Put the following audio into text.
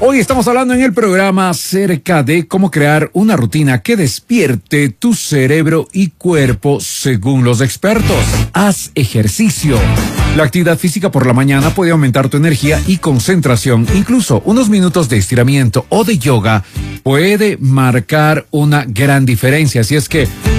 Hoy estamos hablando en el programa acerca de cómo crear una rutina que despierte tu cerebro y cuerpo según los expertos. Haz ejercicio. La actividad física por la mañana puede aumentar tu energía y concentración. Incluso unos minutos de estiramiento o de yoga puede marcar una gran diferencia. Así es que